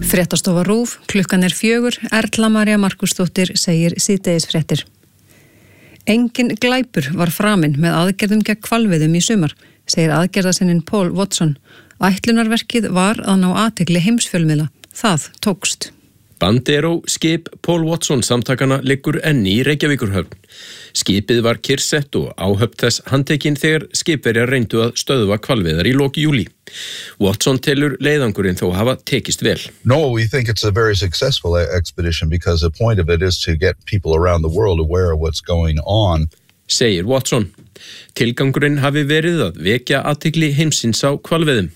Fréttastofa RÚV, klukkan 4, Erla María Markusdóttir segir síðdegisfréttir. Engin glæpur var framinn með aðgerðum gegn hvalveiðum í sumar, segir aðgerðasinninn Paul Watson. Ætlunarverkið var að ná athygli heimsfjölmiðla. Það tókst. Bandero skip Paul Watson samtakana liggur enn í Reykjavíkurhöfn. Skipið var kyrrsett og áhöfn þess handtekinn þegar skipverjar reyndu að stöðva hvalveiðar í lok júlí. Watson telur leiðangurinn þó hafa tekist vel. No, we think it's a very successful expedition because the point of it is to get people around the world aware of what's going on. Segir Watson. Tilgangurinn hafi verið að vekja athygli heimsins á hvalveiðum.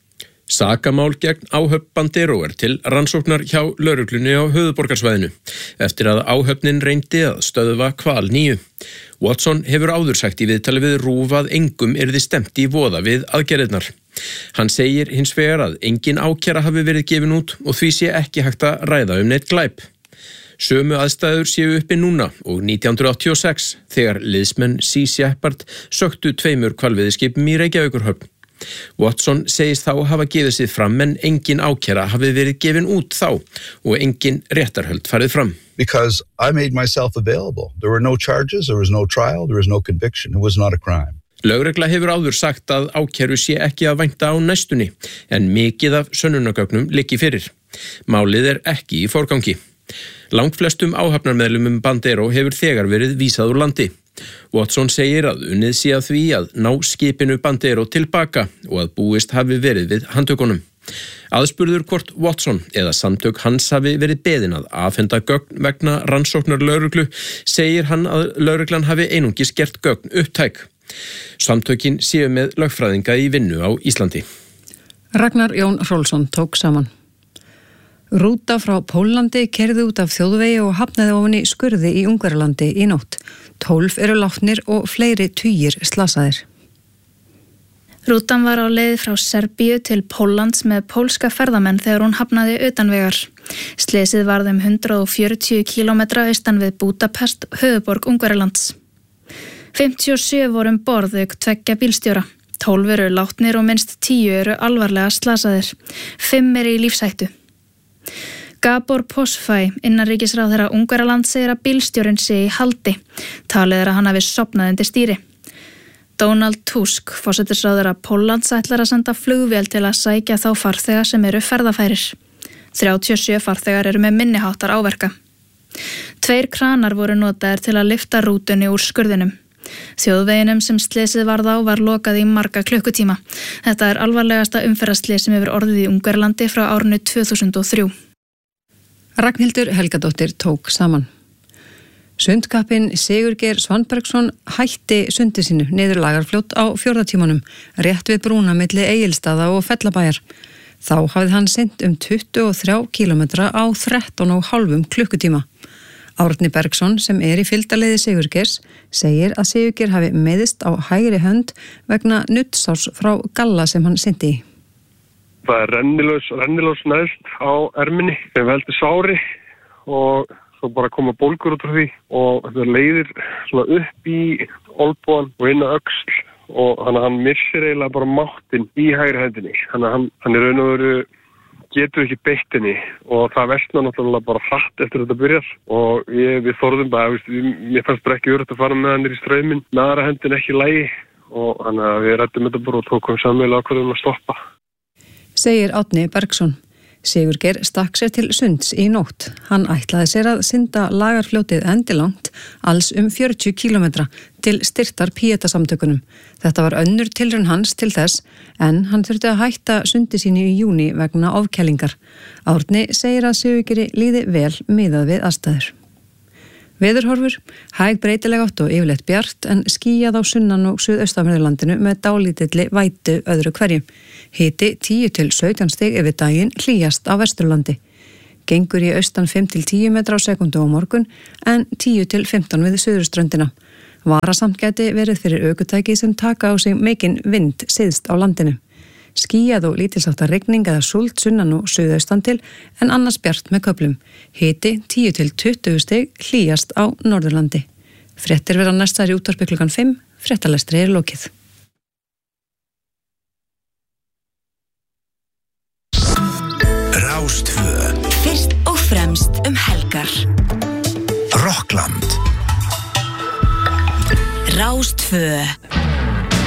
Sakamál gegn áhöfn Bandero til rannsóknar hjá lögreglunni á höfuðborgarsvæðinu eftir að áhöfnin reyndi að stöðva hval 9. Watson hefur áður sagt í viðtali við RÚV að engum yrði stefnt í voða við aðgerðirnar. Hann segir hins vegar að engin ákæra hafi verið gefin út og því sé ekki hægt að ræða neitt glæp. Sömu aðstæður séu uppi núna og 1986 þegar liðsmenn Sea Shepherd söktu 2 hvalveiðiskipum í Reykjavíkurhöfn. Watson segist þá hafa gefið sig fram en engin ákæra hafi verið gefin út þá og engin réttarhöld farið fram. Because I made myself available. There were no charges, there was no trial, there was no conviction. It was not a crime. Lögregla hefur áður sagt að ákæru sé ekki að vænta á næstunni en mikið af sönnunargögnum liggi fyrir. Málið ekki í forgangi. Langflestum áhafnarmeðlumum Bandero hefur þegar verið vísað úr landi. Watson segir að unnið sé að því að ná skipinu Bandero tilbaka og að búist hafi verið við handtökunum. Aðspurður hvort Watson eða samtök hans hafi verið beðin að afhenda gögn vegna rannsóknar lögreglu, segir hann að lögreglan hafi einungis gert gögn upptæk. Samtökin séu með lögfræðinga í vinnu á Íslandi. Ragnar Jón Hrólfsson tók saman. Rúta frá Póllandi keyrði út af þjóðvegi og hafnaði ofan í skurði í Ungverjalandi í nótt. 12 eru látnir og fleiri tugir slasaðir. Rútan var á leið frá Serbíu til Póllands með pólska ferðamenn þegar hún hafnaði utanvegar. Slysið varð 140 kilometra austan við Budapest, höfuðborg Ungverjalands. 57 voru borð auk 2 bílstjóra. 12 eru látnir og minnst 10 eru alvarlega slasaðir. 5 eru í lífshættu. Gabor Posfaj, innanríkisráðherra Ungverjalands, segir að bílstjórinn sé í haldi. Talið að hann hafi sofnað undir stýri. Donald Tusk, forsætisráðherra Póllands, ætlar að senda flugvél til að sækja þá farþega sem eru ferðafærir. 37 farþegar eru með minniháttar áverka. 2 kranar voru notaðir til að lyfta rútunni úr skurðinum. Þjóðveginum sem slysið varð á var lokað í marga klukkutíma. Þetta er alvarlegasta umferðarslys sem hefur orðið í Ungverjalandi frá árinu 2003. Ragnhildur Helgadóttir tók saman. Sundkappinn Sigurgeir Svanbergsson hætti sundi sínu niður Lagarfljót á 4. tímanum, rétt við brúna milli Egilsstaða og Fellabæjar. Þá hafði hann synt 23 kilometra á 13,5 klukkutíma. Árni Bergsson, sem í fylgdarliði Sigurgeirs, segir að Sigurgeir hafi meiðist á hægri hönd vegna nuddsárs frá galla sem hann synti í. Það er rennilós neðst á erminni sem veldur sári og svo bara koma bólgur út frá því og það leiðir svona upp í olnbogann og inn á öxl og hann missir eiginlega bara máttinn í hægri hendinni. Hann er raun og veru getur ekki beitt henni og það versnar náttúrulega bara hratt eftir þetta byrjar og við þorðum bara, mér fannst bara ekki öruggt að fara með hann í strauminn, með aðra hendin ekki í lagi og þannig að við ræddum þetta bara og tókum sameiginlega ákvörðun að stoppa. Segir Árni Bergsson. Sigurgeir stakk sér til sunds í nótt. Hann ætlaði sér að synda Lagarfljótið endilangt, alls 40 kilometra til styrktar Píeta-samtökunum. Þetta var önnur tilraun hans til þess, en hann þurfti að hætta sundi sínu í júní vegna ofkælingar. Árni segir að Sigurgeiri líði vel miðað við aðstæður. Veðurhorfur, hæg breytileg átt og yfirleitt bjart en skýjað á sunnan- og suðaustanverðurlandinu með dálítilli vætu öðru hverju. Hiti 10 til 17 stig yfir daginn, hlýjast á Vesturlandi. Gengur í austan 5 til 10 metra á sekundu á morgun en 10 til 15 við suðurströndina. Varasamt gæti verið fyrir ökutæki sem taka á sig mikinn vind syðst á landinu. Skýjað og lítilsháttar rigning eða súld sunnan og suðaustan til en annars bjart með köflum. Hiti 10 til 20 stig, hlýjast á Norðurlandi. Fréttir verða næstar í útvarpi klukkan 5, fréttalestri lokið. Rás 2 Fyrst og fremst helgar. Rockland. Rás 2.